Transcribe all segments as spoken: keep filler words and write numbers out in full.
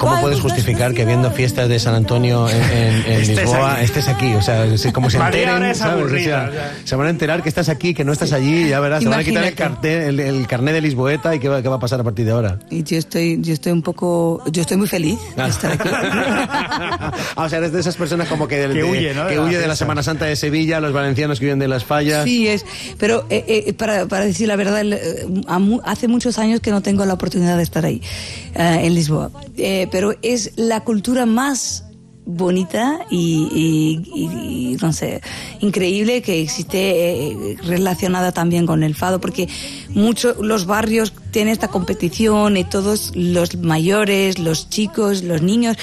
¿cómo puedes justificar que viendo fiestas de San Antonio en, en, en Lisboa aquí. estés aquí? O sea, es como se enteren, ¿sabes? O sea, o sea. Se van a enterar que estás aquí, que no estás allí, ya verás, Imagínate. te van a quitar el, cartel, el, el carnet de lisboeta y qué va, qué va a pasar a partir de ahora. Y yo estoy, yo estoy un poco, yo estoy muy feliz de estar aquí. ah, o sea, eres de esas personas como que, del, que de, huye, ¿no? que huye de la Semana Santa de Sevilla, los valencianos que viven de las fallas. Sí, es, pero eh, eh, para, para decir la verdad, hace muchos años que no tengo la oportunidad de estar ahí, uh, en Lisboa. Eh, pero es la cultura más bonita y, y, y, y no sé, increíble que existe, eh, relacionada también con el fado, porque muchos los barrios tienen esta competición y todos los mayores, los chicos, los niños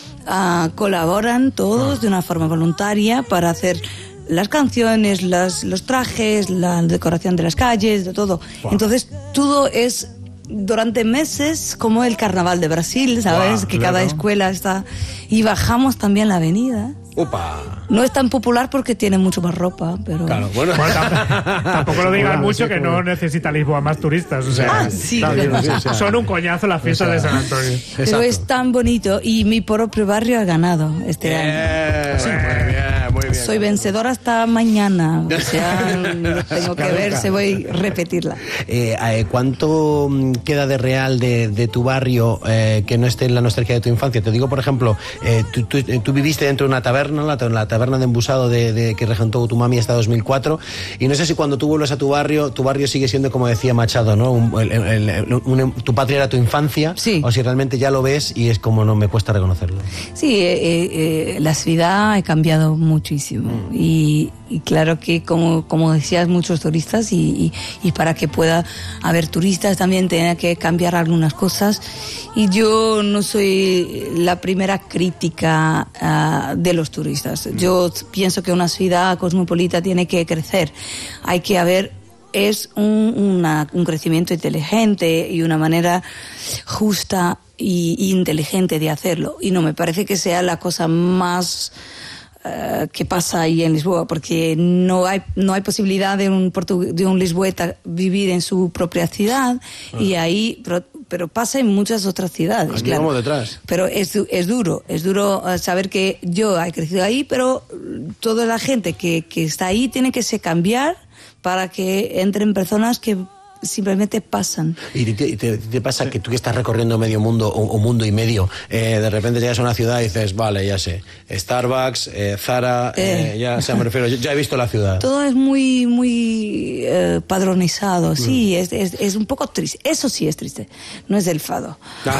uh, colaboran todos de una forma voluntaria para hacer las canciones, las, los trajes, la decoración de las calles, de todo. Wow. Entonces todo es durante meses como el carnaval de Brasil, ¿sabes? Wow, que claro. Cada escuela está... Y bajamos también la avenida. Upa. No es tan popular porque tiene mucho más ropa, pero... Claro, bueno. bueno tampoco, tampoco lo digan mucho, que no necesita Lisboa más turistas. O sea, ah, sí, claro, claro. Sí, o sea, son un coñazo las fiestas o sea, de San Antonio. Pero exacto. Es tan bonito y mi propio barrio ha ganado este bien, año. Sí. Muy bien, muy bien. Soy vencedora hasta mañana, o sea, tengo que ver si voy a repetirla. Eh, eh, ¿Cuánto queda de real de, de tu barrio eh, que no esté en la nostalgia de tu infancia? Te digo, por ejemplo, eh, tú, tú, tú viviste dentro de una taberna, la, la taberna de Embusado de, de, que regentó tu mami hasta dos mil cuatro, y no sé si cuando tú vuelves a tu barrio, tu barrio sigue siendo, como decía Machado, ¿no? Un, el, el, el, un, tu patria era tu infancia, sí. O si realmente ya lo ves y es como no me cuesta reconocerlo. Sí, eh, eh, la ciudad ha cambiado muchísimo mm. y, y claro que como, como decías, muchos turistas y, y, y para que pueda haber turistas también tiene que cambiar algunas cosas, y yo no soy la primera crítica uh, de los turistas. Yo pienso que una ciudad cosmopolita tiene que crecer, hay que haber es un, una, un crecimiento inteligente y una manera justa y, y inteligente de hacerlo, y no me parece que sea la cosa más uh, que pasa ahí en Lisboa, porque no hay no hay posibilidad de un portu- de un lisboeta vivir en su propia ciudad, ah. y ahí pero, pero pasa en muchas otras ciudades. Aquí claro. Vamos detrás. Pero es, es duro, es duro saber que yo he crecido ahí, pero toda la gente que, que está ahí tiene que se cambiar para que entren personas que simplemente pasan. ¿Y te, te, te pasa que tú que estás recorriendo medio mundo o, o mundo y medio, eh, de repente llegas a una ciudad y dices, vale, ya sé, Starbucks, eh, Zara, eh, eh, ya, o sea, me refiero, ya he visto la ciudad? Todo es muy, muy eh, padronizado, sí, mm. es, es, es un poco triste. Eso sí es triste, no es del fado.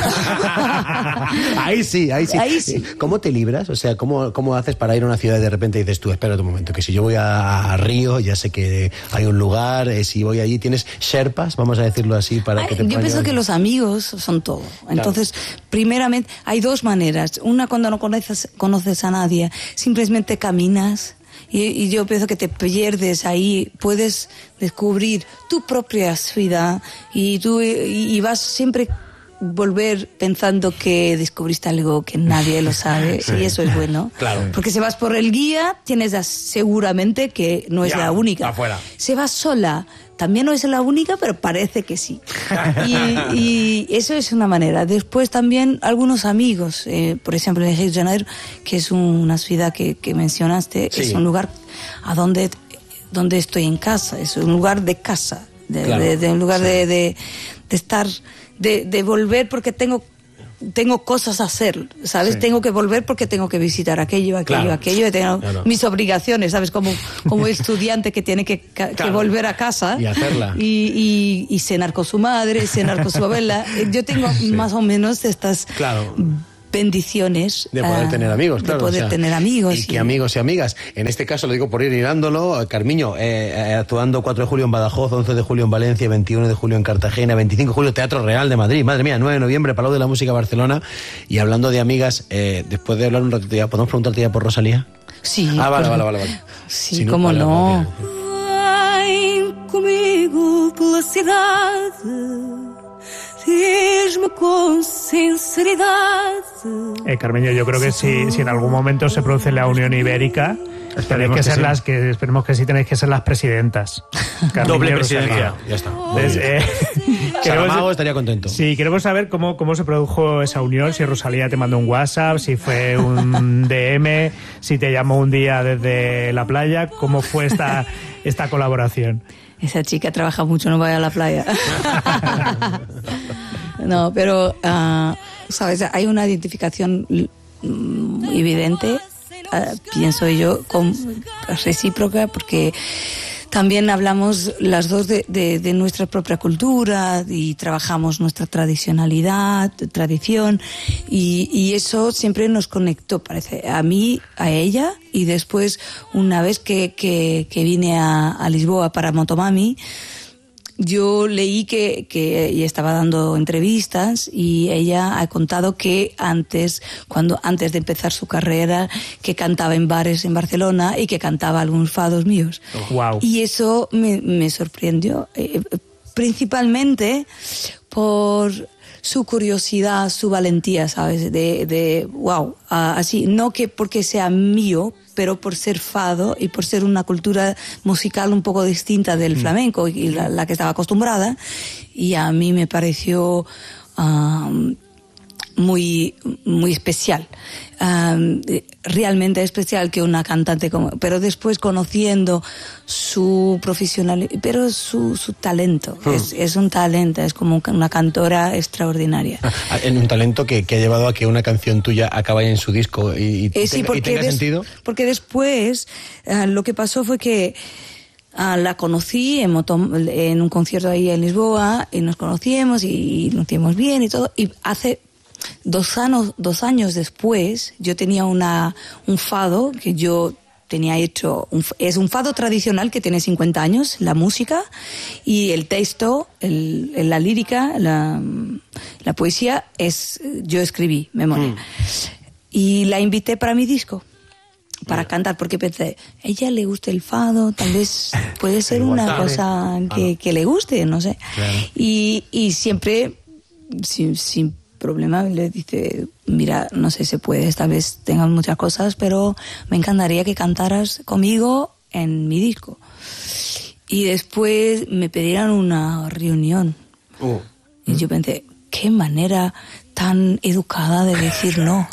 ahí sí, ahí sí. Ahí sí. ¿Cómo te libras? O sea, ¿cómo, cómo haces para ir a una ciudad y de repente dices tú, espérate un momento, que si yo voy a, a Río, ya sé que hay un lugar, eh, si voy allí, tienes Sherpa, vamos a decirlo así, para Ay, que te yo pienso llevar... que los amigos son todo. Entonces, claro. Primeramente, hay dos maneras. Una, cuando no conoces, conoces a nadie, simplemente caminas, y, y yo pienso que te pierdes ahí, puedes descubrir tu propia ciudad, y tú y, y vas siempre volver pensando que descubriste algo que nadie lo sabe, sí. Y eso es bueno. Claro. Porque si vas por el guía, tienes seguramente que no es ya, la única. Afuera. Si vas sola, también no es la única, pero parece que sí. Y, y eso es una manera. Después también algunos amigos, eh, por ejemplo en Río de Janeiro, que es una ciudad que, que mencionaste, sí. Es un lugar a donde, donde estoy en casa, es un lugar de casa, de, claro. de, de un lugar sí. de, de, de estar... De, de volver porque tengo tengo cosas a hacer, ¿sabes? Sí. Tengo que volver porque tengo que visitar aquello, aquello, claro. aquello, y tengo claro. mis obligaciones, ¿sabes? Como, como estudiante que tiene que, que claro. volver a casa y hacerla. Y, y, y cenar con su madre, cenar con su abuela. Yo tengo sí. más o menos estas... Claro. bendiciones de poder uh, tener amigos, claro, de poder o sea, tener amigos y, y que amigos y amigas. En este caso lo digo por ir hilándolo, Carmiño, eh, eh, actuando cuatro de julio en Badajoz, once de julio en Valencia, veintiuno de julio en Cartagena, veinticinco de julio Teatro Real de Madrid, madre mía, nueve de noviembre Palau de la Música Barcelona. Y hablando de amigas, eh, después de hablar un ratito ya, ¿podemos preguntarte ya por Rosalía? Sí. Ah, vale, vale, vale, vale. Sí, si no, cómo no. Vem comigo pela cidade, diz-me con sinceridad. Eh, Carmeño, yo creo que si, si en algún momento se produce la Unión Ibérica, Esperemos que, que, ser sí. las, que, esperemos que sí tenéis que ser las presidentas. Doble presidencia. Ya está. Entonces, eh, Saramago estaría contento. Sí, queremos saber cómo, cómo se produjo esa unión, si Rosalía te mandó un WhatsApp, si fue un D M, si te llamó un día desde la playa, cómo fue esta, esta colaboración. Esa chica trabaja mucho, no vaya a la playa. No, pero, uh, ¿sabes? Hay una identificación mm, evidente, uh, pienso yo, con, recíproca, porque también hablamos las dos de, de, de nuestra propia cultura y trabajamos nuestra tradicionalidad, tradición, y, y eso siempre nos conectó, parece, a mí, a ella, y después, una vez que, que, que vine a, a Lisboa para Motomami, yo leí que, que ella estaba dando entrevistas y ella ha contado que antes, cuando antes de empezar su carrera, que cantaba en bares en Barcelona y que cantaba algunos fados míos. Oh, wow. Y eso me, me sorprendió, eh, principalmente por su curiosidad, su valentía, ¿sabes? De, de wow, uh, así, no que porque sea mío, pero por ser fado y por ser una cultura musical un poco distinta del flamenco y la, la que estaba acostumbrada, y a mí me pareció um, muy muy especial, um, realmente especial que una cantante como, pero después conociendo su profesionalidad, pero su, su talento, hmm. es, es un talento, es como una cantora extraordinaria. En un talento que, que ha llevado a que una canción tuya acabe en su disco y, y, eh, sí, tenga, y tenga des, sentido. Porque después uh, lo que pasó fue que Uh, la conocí en, moto, en un concierto ahí en Lisboa y nos conocíamos y, y nos hicimos bien y todo, y hace Dos años, dos años después, yo tenía una, un fado que yo tenía hecho, un, es un fado tradicional que tiene cincuenta años, la música y el texto, el, la lírica, la, la poesía, es yo escribí, memoria. Mm. Y la invité para mi disco, para cantar, porque pensé, a ella le gusta el fado, tal vez puede ser una cosa que, que le guste, no sé. Claro. Y, y siempre, sin, sin problema, le dice, mira, no sé si puedes, tal vez tengas muchas cosas, pero me encantaría que cantaras conmigo en mi disco. Y después me pidieron una reunión. Uh. Y yo pensé, qué manera tan educada de decir no.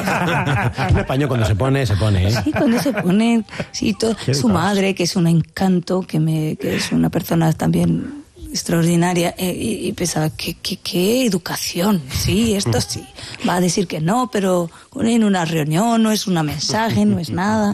En español cuando se pone, se pone, ¿eh? Sí, cuando se pone, sí, todo, su madre, que es un encanto, que, me, que es una persona también extraordinaria, eh, y, y pensaba, ¿qué, qué, qué educación? Sí, esto sí. Va a decir que no, pero en una reunión no es un mensaje, no es nada.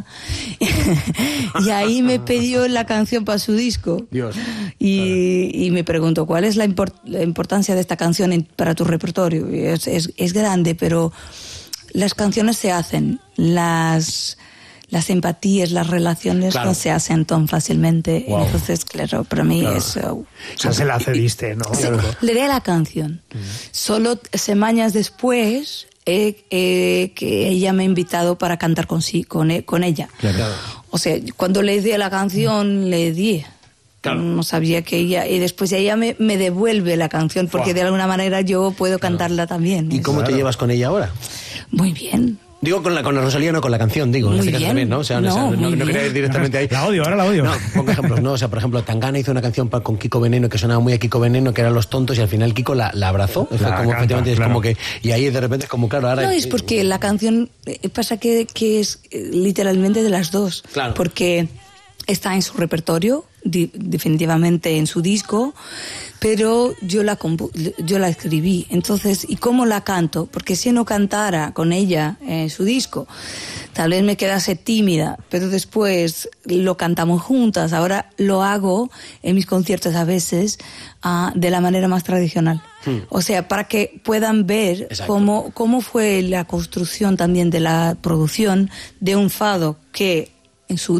Y ahí me pidió la canción para su disco. Dios. Y, y me preguntó, ¿cuál es la, import, la importancia de esta canción en, para tu repertorio? Y es, es, es grande, pero las canciones se hacen, las... las empatías, las relaciones, claro, no se hacen tan fácilmente. Wow. Entonces, claro, para mí claro. es... Uh, o sea, se la cediste, ¿no? Sí, le di la canción. Mm. Solo semanas después eh, eh, que ella me ha invitado para cantar con, sí, con, con ella. Claro. O sea, cuando le di la canción, mm. le di. Claro. No sabía que ella... Y después ella me, me devuelve la canción, porque wow. de alguna manera yo puedo claro. cantarla también. ¿Y cómo claro. te llevas con ella ahora? Muy bien. Digo con la, con la Rosalía, no con la canción, digo. Muy en este bien. caso también, ¿no? O sea, no, no, o sea, no, no quería ir directamente ahí. La odio, ahora la odio. No, pongo ejemplos, ¿no? O sea, por ejemplo, Tangana hizo una canción pa, con Kiko Veneno que sonaba muy a Kiko Veneno, que eran Los Tontos, y al final Kiko la, la abrazó. La fue como, canta, efectivamente, claro. es como que... Y ahí de repente es como, claro, ahora... No, es porque la canción pasa que, que es literalmente de las dos. Claro. Porque está en su repertorio, di, definitivamente en su disco, pero yo la yo la escribí. Entonces, ¿y cómo la canto? Porque si no cantara con ella en su disco, tal vez me quedase tímida, pero después lo cantamos juntas. Ahora lo hago en mis conciertos a veces uh, de la manera más tradicional. Hmm. O sea, para que puedan ver cómo, cómo fue la construcción también de la producción de un fado que en su